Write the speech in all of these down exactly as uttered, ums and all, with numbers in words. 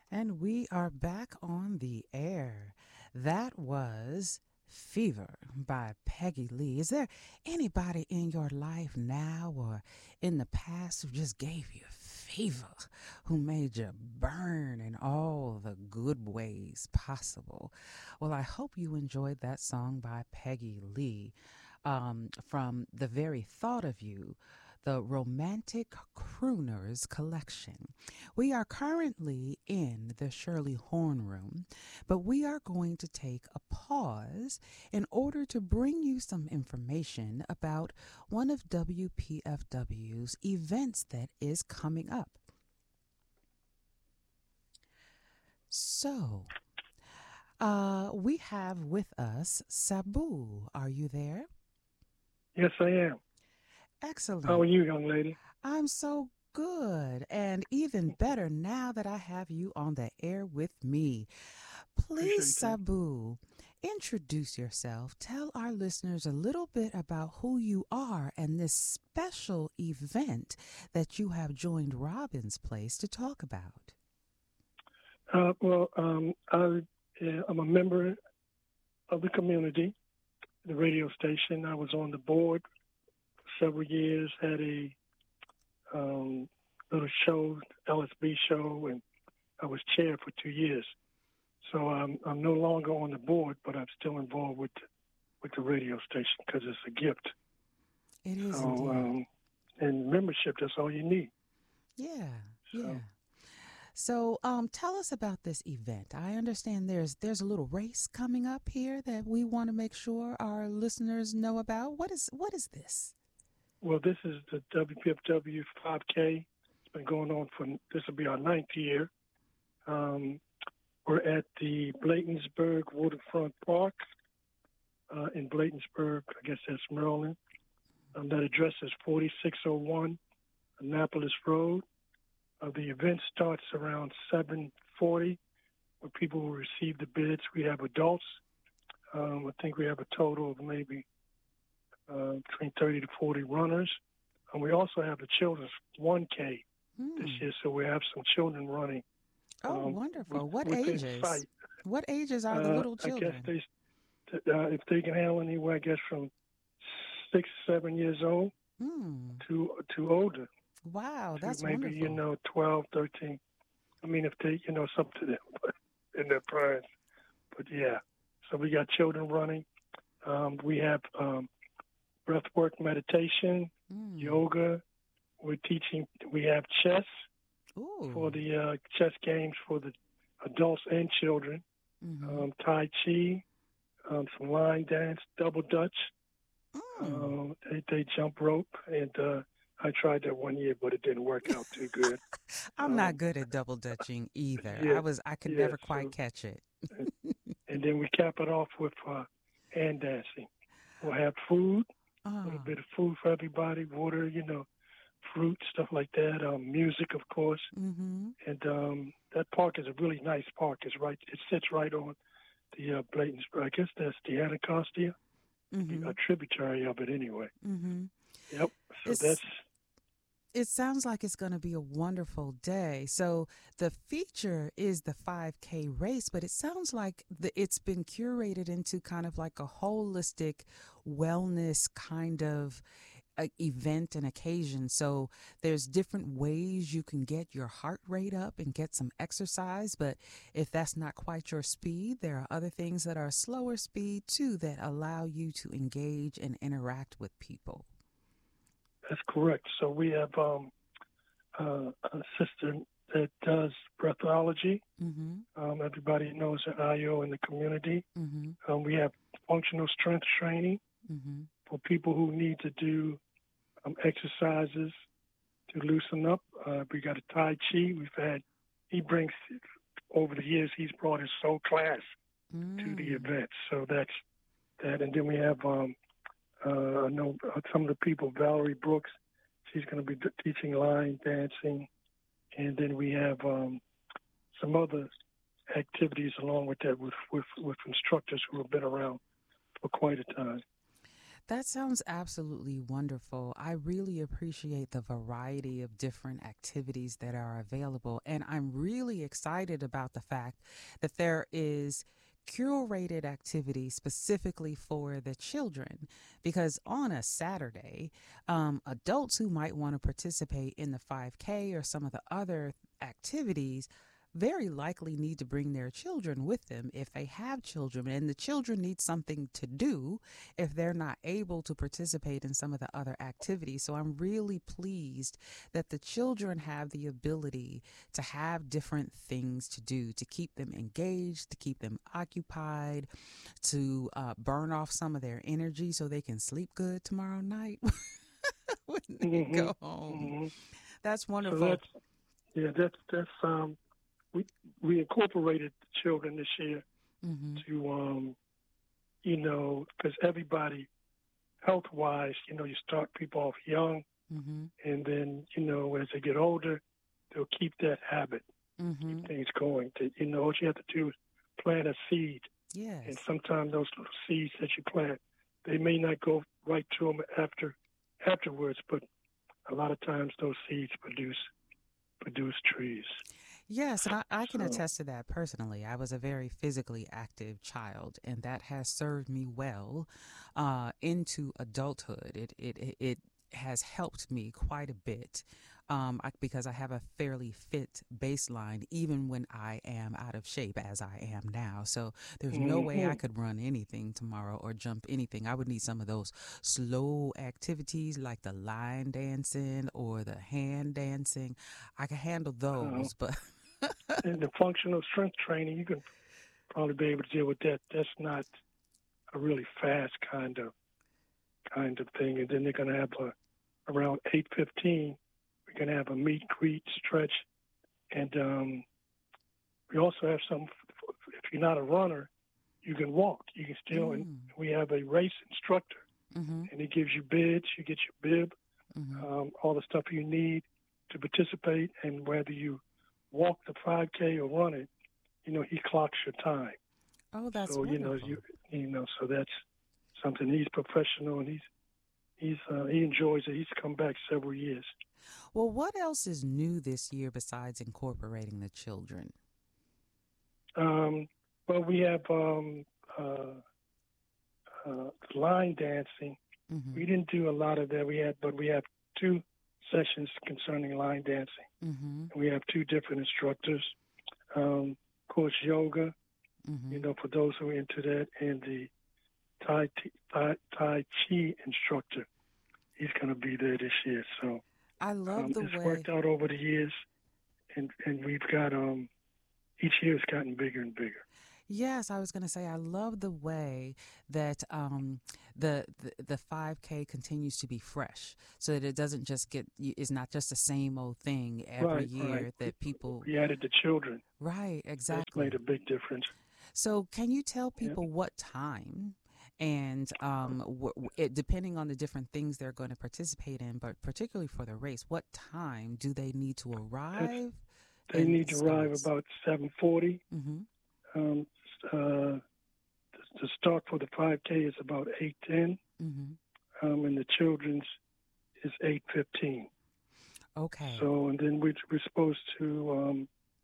And we are back on the air. That was Fever by Peggy Lee. Is there anybody in your life now or in the past who just gave you fever, who made you burn in all the good ways possible? Well, I hope you enjoyed that song by Peggy Lee um, from The Very Thought of You, the Romantic Crooners collection. We are currently in the Shirley Horn Room, but we are going to take a pause in order to bring you some information about one of W P F W's events that is coming up. So, uh, we have with us Sabu. Are you there? Yes, I am. How Excellent. are you, young lady? I'm so good, and even better now that I have you on the air with me. Please, Appreciate that. Sabu, introduce yourself. Tell our listeners a little bit about who you are and this special event that you have joined Robin's Place to talk about. Uh, well, um, I, uh, I'm a member of the community, the radio station. I was on the board for several years, had a um, little show, L S B show, and I was chair for two years. So I'm, I'm no longer on the board, but I'm still involved with with the radio station because it's a gift. It is So, indeed. um, and membership, that's all you need. Yeah, yeah. So, So, um, tell us about this event. I understand there's there's a little race coming up here that we want to make sure our listeners know about. What is what is this? well, this is the W P F W five K. It's been going on for, this will be our ninth year. Um, we're at the Bladensburg Waterfront Park uh, in Bladensburg, I guess that's Maryland. Um, that address is forty-six oh one Annapolis Road. Uh, the event starts around seven forty, where people will receive the bids. We have adults. Um, I think we have a total of maybe uh, between thirty to forty runners. And we also have the children's one K this Hmm. year, so we have some children running Oh, um, with, wonderful. What within ages? sight. What ages are the Uh, little I guess children? they, uh, if they can handle anywhere, I guess from six, seven years old Hmm. to to older, Wow, to that's maybe you wonderful. know twelve, thirteen. I mean, if they, you know, it's up to them, but in their prime. But yeah, so we got children running. Um, we have um, breathwork meditation, Hmm. yoga. We're teaching. We have chess for Ooh. the uh, chess games for the adults and children. Mm-hmm. Um, tai chi, um, some line dance, double dutch. Mm. Um, they, they jump rope, and uh, I tried that one year, but it didn't work out too good. I'm not Um, good at double dutching either. I yeah, was I could yeah. never quite So, catch it. and then we cap it off with uh, hand dancing. We'll have food, a little Ah. bit of food for everybody, water, you know, fruit, stuff like that. Um, music, of course. Mm-hmm. And um, that park is a really nice park. It's right. It sits right on the uh, Bladensburg. I guess that's the Anacostia, Mm-hmm. a tributary of it anyway. Mm-hmm. Yep. So that's It's it sounds like it's going to be a wonderful day. So the feature is the five K race, but it sounds like the, it's been curated into kind of like a holistic wellness kind of uh, event and occasion. So there's different ways you can get your heart rate up and get some exercise. But if that's not quite your speed, there are other things that are slower speed too that allow you to engage and interact with people. that's correct. So we have um, uh, a sister that does breathology. Mm-hmm. Um, everybody knows the I O in the community. Mm-hmm. Um, we have functional strength training Mm-hmm. for people who need to do um, exercises to loosen up. Uh, we got a Tai Chi. We've had, he brings, over the years, he's brought his soul class to the Mm. event. So that's that. And then we have, um, uh, I know uh, some of the people, Valerie Brooks, she's going to be d- teaching line dancing. And then we have um, some other activities along with that with, with, with instructors who have been around for quite a time. That sounds absolutely wonderful. I really appreciate the variety of different activities that are available. And I'm really excited about the fact that there is curated activity specifically for the children. Because on a Saturday, um, adults who might want to participate in the five K or some of the other activities very likely need to bring their children with them if they have children, and the children need something to do if they're not able to participate in some of the other activities. So I'm really pleased that the children have the ability to have different things to do to keep them engaged, to keep them occupied, to uh, burn off some of their energy so they can sleep good tomorrow night when they Mm-hmm. go home. Mm-hmm. That's So wonderful. that's yeah, that's that's um we we incorporated the children this year Mm-hmm. to um you know, because everybody health wise, you know, you start people off young, Mm-hmm. and then you know as they get older, they'll keep that habit, Mm-hmm. keep things going. To, you know, what you have to do is plant a seed, Yes. and sometimes those little seeds that you plant, they may not go right to them after afterwards, but a lot of times those seeds produce produce trees. Yes, and I, I can So, attest to that personally. I was a very physically active child, and that has served me well uh, into adulthood. It, it it it has helped me quite a bit um, I, because I have a fairly fit baseline, even when I am out of shape, as I am now. So there's no way I mm-hmm. could run anything tomorrow or jump anything. I would need some of those slow activities like the line dancing or the hand dancing. I can handle uh, those, but and the functional strength training, you can probably be able to deal with that. That's not a really fast kind of kind of thing. And then they're going to have a, around eight fifteen, we're going to have a meet, greet, stretch. And um, we also have some, if you're not a runner, you can walk. You can still, mm, and we have a race instructor, mm-hmm, and he gives you bids, you get your bib, mm-hmm. um, all the stuff you need to participate. And whether you walk the five K or run it, you know, he clocks your time. Oh, that's So, you wonderful. know, you you know, so that's something. He's professional, and he's he's uh, he enjoys it. He's come back several years. Well, what else is new this year besides incorporating the children? Um, well, we have um, uh, uh, line dancing. Mm-hmm, We didn't do a lot of that. We had, but we have two sessions concerning line dancing. mm-hmm, We have two different instructors. Um, of course, yoga. mm-hmm. You know, for those who are into that, and the Tai Tai, tai Chi instructor. He's going to be there this year. So I love um, the it's way. worked out over the years, and and we've got um each year has gotten bigger and bigger. Yes, I was going to say I love the way that um, the, the the five K continues to be fresh, so that it doesn't just get. It's not just the same old thing every Right, year right. that people. We added the children. Right, That's exactly. made a big difference. So, can you tell Yeah. people what time and um, wh- wh- it, depending on the different things they're going to participate in, but particularly for the race, what time do they need to arrive? They and need to arrive starts? about seven forty. Mm-hmm. Um, uh, the start for the five K is about eight ten, Mm-hmm. um, and the children's is eight fifteen. Okay. So, and then we're, we're supposed to um,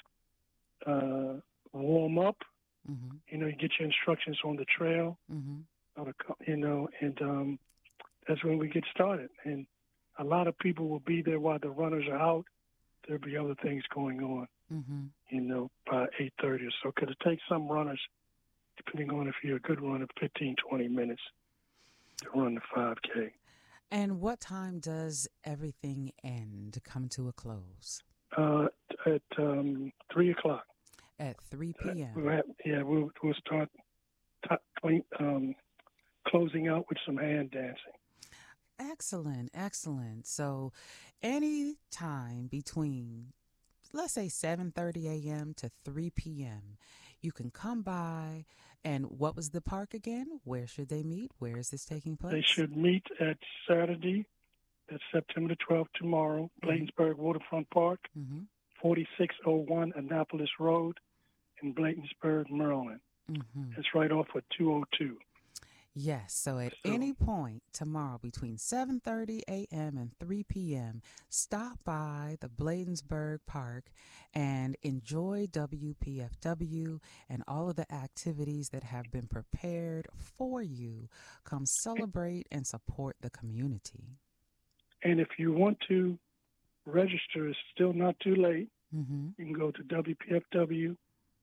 uh, warm up. Mm-hmm. You know, you get your instructions on the trail, Mm-hmm. on the co- you know, and um, that's when we get started. And a lot of people will be there while the runners are out. There'll be other things going on, Mm-hmm. you know, by eight thirty or so. Because it takes some runners, depending on if you're a good runner, fifteen, twenty minutes to run the five K. And what time does everything end, come to a close? Uh, at um, three o'clock. At three Uh, p.m. we'll have, yeah, we'll, we'll start t- clean, um, closing out with some hand dancing. Excellent, excellent. So any time between, let's say, seven thirty a.m. to three p.m., you can come by. And what was the park again? Where should they meet? Where is this taking place? They should meet at Saturday, that's September twelfth, tomorrow, Bladensburg Waterfront Park, Mm-hmm. forty-six oh one Annapolis Road in Bladensburg, Maryland. Mm-hmm. It's right off of two oh two. Yes, so at So any point tomorrow between seven thirty a m and three p m, stop by the Bladensburg Park and enjoy W P F W and all of the activities that have been prepared for you. Come celebrate and support the community. and if you want to register, it's still not too late. Mm-hmm. You can go to W P F W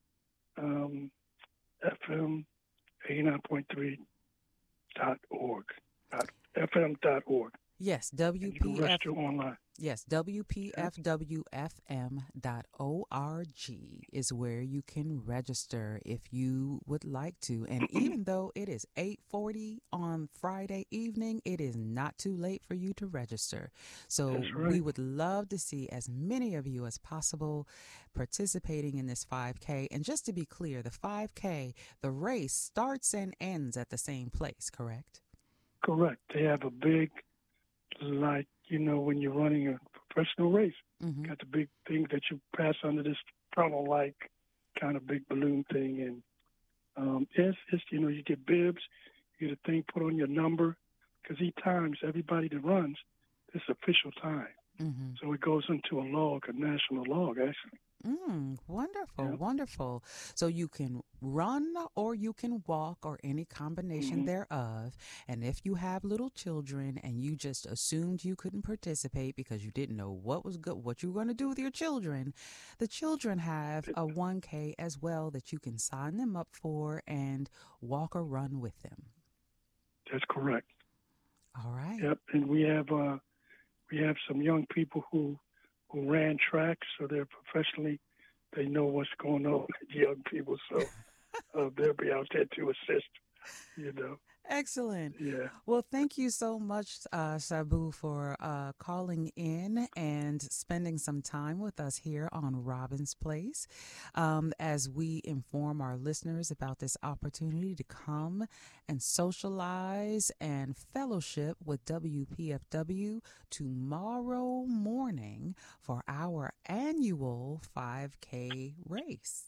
um, F M eighty-nine point three dot org, dot F M dot org. Yes, And you can W P F. register online. Yes, W P F W F M dot org is where you can register if you would like to. And even though it is eight forty on Friday evening, it is not too late for you to register. So That's right. we would love to see as many of you as possible participating in this five K. And just to be clear, the five K, the race starts and ends at the same place, correct? Correct. They have a big, like, you know, when you're running a professional race, Mm-hmm. got the big thing that you pass under this funnel-like kind of big balloon thing. And um, it's, it's, you know, you get bibs, you get a thing put on your number, because he times everybody that runs this official time. Mm-hmm. So it goes into a log, a national log, actually. Mm, wonderful, Yeah. wonderful. So you can run or you can walk or any combination Mhm. thereof. And if you have little children and you just assumed you couldn't participate because you didn't know what was good, what you were going to do with your children, the children have a one K as well that you can sign them up for and walk or run with them. That's correct. All right. Yep. And we have uh, we have some young people who who ran track, so they're professionally, they know what's going on with young people, so uh, they'll be out there to assist, you know. Excellent. Yeah. Well, thank you so much, uh, Sabu, for uh, calling in and spending some time with us here on Robin's Place um, as we inform our listeners about this opportunity to come and socialize and fellowship with W P F W tomorrow morning for our annual five K race.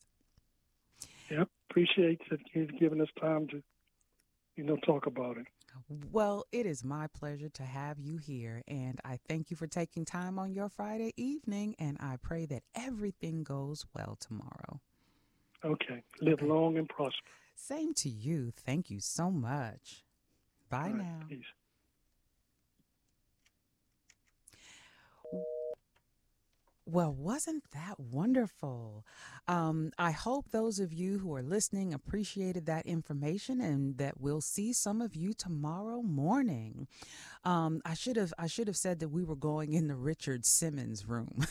Yep. Appreciate that you've given us time to, you know, talk about it. Well, it is my pleasure to have you here, and I thank you for taking time on your Friday evening, and I pray that everything goes well tomorrow. Okay. Live Okay. long and prosper. Same to you. Thank you so much. Bye All right. now. Peace. Well, wasn't that wonderful? Um, I hope those of you who are listening appreciated that information and that we'll see some of you tomorrow morning. Um, I should have I should have said that we were going in the Richard Simmons room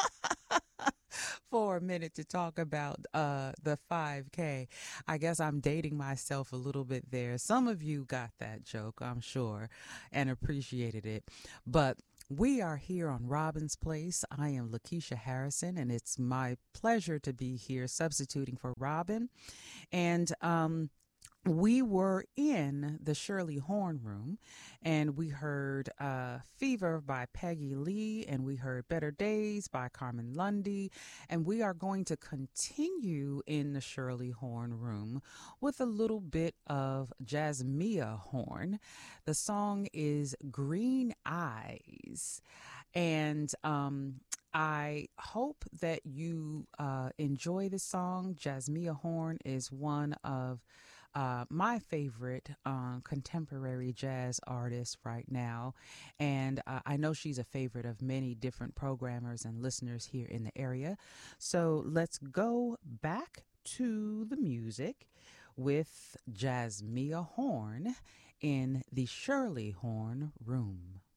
for a minute to talk about uh, the five K. I guess I'm dating myself a little bit there. Some of you got that joke, I'm sure, and appreciated it. But we are here on Robin's Place. I am Lakeisha Harrison, and it's my pleasure to be here substituting for Robin. And um, we were in the Shirley Horn room, and we heard uh, Fever by Peggy Lee, and we heard Better Days by Carmen Lundy, and we are going to continue in the Shirley Horn room with a little bit of Jasmia Horn. The song is Green Eyes, and um, I hope that you uh, enjoy the song. Jasmia Horn is one of Uh, my favorite uh, contemporary jazz artist right now. And uh, I know she's a favorite of many different programmers and listeners here in the area. So let's go back to the music with Jasmia Horn in the Shirley Horn Room.